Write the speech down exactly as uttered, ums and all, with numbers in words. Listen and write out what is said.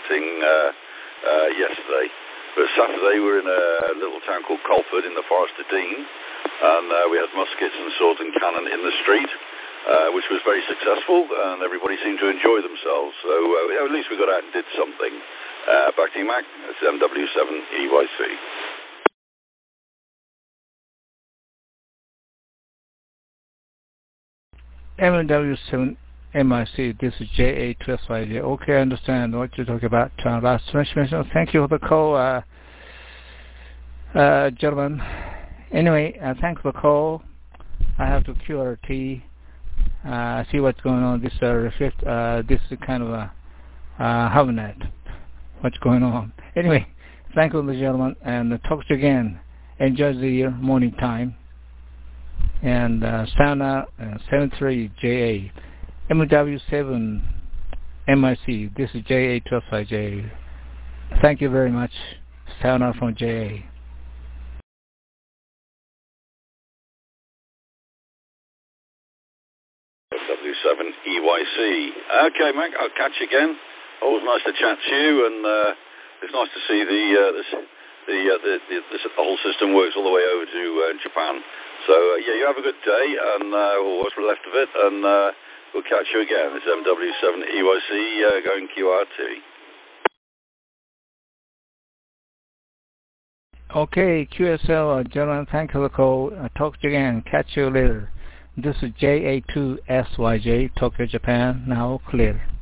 starting uh, uh, yesterday. But Saturday we were in a little town called Colford in the Forest of Dean, and uh, we had muskets and swords and cannon in the street, uh, which was very successful, and everybody seemed to enjoy themselves. So uh, at least we got out and did something. Uh, back to you, Mac. It's M W seven E Y C. M W seven M I C, this is J A two S Y J. Okay, I understand what you're talking about. Uh, last transmission. Thank you for the call, uh, uh, gentlemen. Anyway, uh, thanks for the call. I have to Q R T, uh, see what's going on. This uh, reflect, uh, this is kind of a uh, HubbNet. What's going on? Anyway, thank you, gentlemen, and uh, talk to you again. Enjoy the morning time. And uh, Sana uh, seven three J A. M W seven M I C, this is J A two S Y J. Thank you very much. Sayonara from J A. M W seven E Y C. Okay, Mac, I'll catch you again. Always nice to chat to you, and uh, it's nice to see the uh, this, the, uh, the, the, the the whole system works all the way over to uh, Japan. So uh, yeah, you have a good day, and uh, what's left of it, and uh, we'll catch you again. It's M W seven E Y C uh, going Q R T. Okay, Q S L, uh, gentlemen, thank you for the call. I'll talk to you again. Catch you later. This is J A two S Y J, Tokyo, Japan. Now clear.